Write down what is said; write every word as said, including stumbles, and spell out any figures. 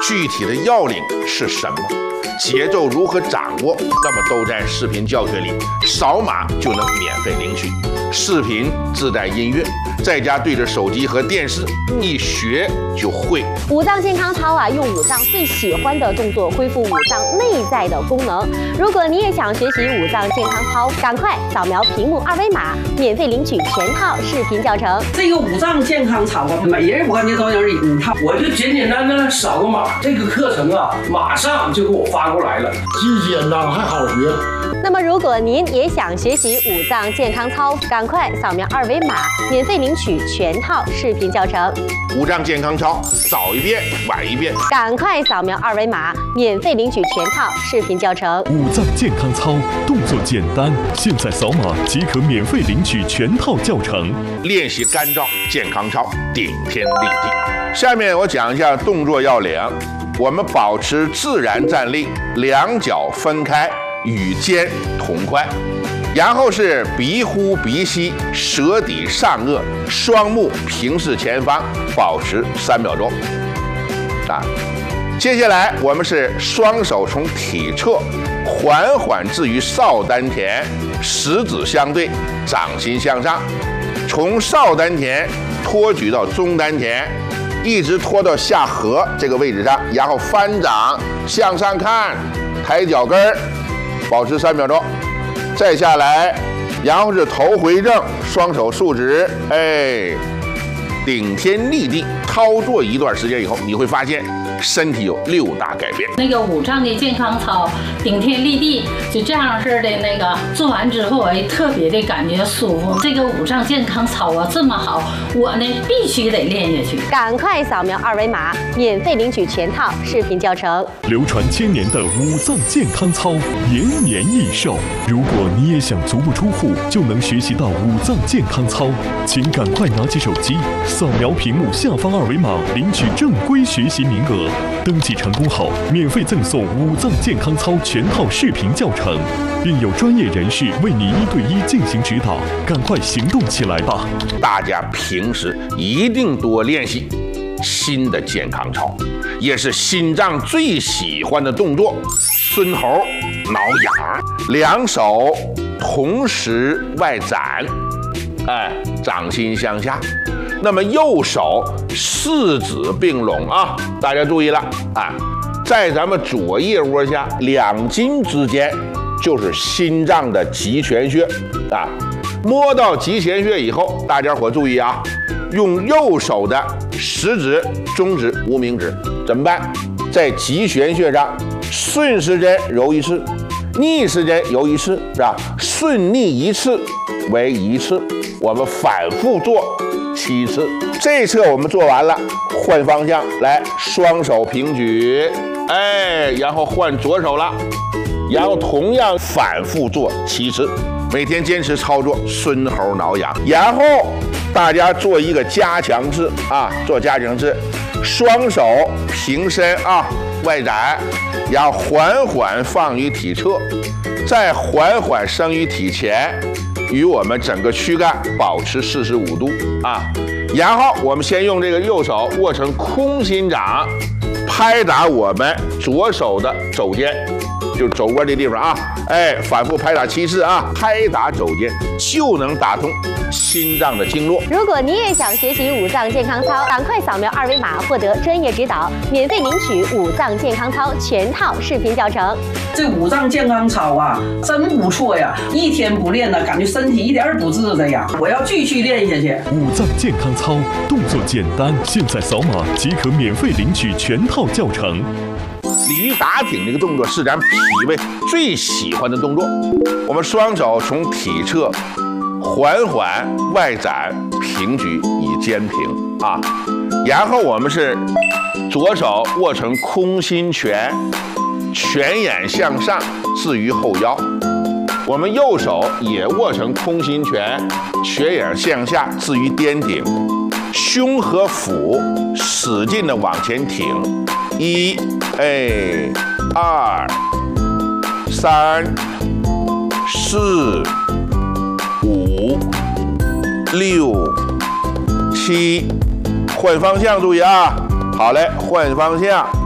具体的要领是什么？节奏如何掌握？那么都在视频教学里，扫码就能免费领取。视频自带音乐，在家对着手机和电视，一学就会。 五脏健康操啊，用五脏最喜欢的动作恢复五脏内在的功能。如果你也想学习五脏健康操，赶快扫描屏幕二维码，免费领取全套视频教程。 这个五脏健康操啊，每人我感觉都有一套。 我就简简单单扫个码，这个课程啊，马上就给我发过来了， 既简单还好学。 那么，如果您也想学习五脏健康操，赶快扫描二维码，免费领取全套视频教程。 五脏健康操，早一遍晚一遍， 赶快扫描二维码，免费领取全套视频教程。 五脏健康操动作简单，现在扫码即可免费领取全套教程。 练习干燥健康操，顶天立地。下面我讲一下动作要领。我们保持自然站立，两脚分开，与肩同宽，然后是鼻呼鼻吸，舌抵上颚，双目平视前方，保持三秒钟。啊，接下来我们是双手从体侧缓缓置于少丹田，食指相对，掌心向上，从少丹田托举到中丹田。一直拖到下颌这个位置上，然后翻掌向上看，抬脚跟儿，保持三秒钟，再下来，然后是头回正，双手竖直，哎，顶天立地。操作一段时间以后，你会发现身体有六大改变。 那个五脏的健康操，顶天立地，就这样式的那个做完之后，哎，特别的感觉舒服。这个五脏健康操啊，这么好，我呢必须得练下去。 赶快扫描二维码，免费领取全套视频教程。 流传千年的五脏健康操，延年益寿。如果你也想足不出户就能学习到五脏健康操，请赶快拿起手机，扫描屏幕下方二维码，领取正规学习名额。登记成功后，免费赠送五脏健康操全套视频教程，并有专业人士为你一对一进行指导。赶快行动起来吧！ 大家平时一定多练习新的健康操，也是心脏最喜欢的动作——孙猴挠痒。两手同时外展，哎，掌心向下。那么右手四指并拢啊，大家注意了啊，在咱们左腋窝下两筋之间就是心脏的极泉穴啊。摸到极泉穴以后，大家伙注意啊，用右手的食指、中指、无名指怎么办？在极泉穴上顺时针揉一次，逆时针揉一次，是吧？顺逆一次为一次，我们反复做七次。这一侧我们做完了，换方向来，双手平举，哎，然后换左手了，然后同样反复做七次。每天坚持操作孙猴挠痒，然后大家做一个加强式啊，做加强式，双手平伸啊，外展，然后缓缓放于体侧，再缓缓升于体前，与我们整个躯干保持四十五度啊。然后我们先用这个右手握成空心掌，拍打我们左手的肘尖，就肘窝这地方啊，哎，反复拍打七次啊，拍打肘尖就能打通心脏的经络。 如果你也想学习五脏健康操，赶快扫描二维码，获得专业指导，免费领取五脏健康操全套视频教程。 这五脏健康操啊，真不错呀！一天不练呢，感觉身体一点儿不自在呀。我要继续练下去。 五脏健康操动作简单，现在扫码即可免费领取全套教程。 鲤鱼打挺这个动作是咱脾胃最喜欢的动作。我们双手从体侧缓缓外展，平举以肩平啊，然后我们是左手握成空心拳，拳眼向上置于后腰，我们右手也握成空心拳，拳眼向下置于颠顶，胸和腹使劲的往前挺，一，哎，二，三，四，五，六，七，换方向，注意啊！好嘞，换方向。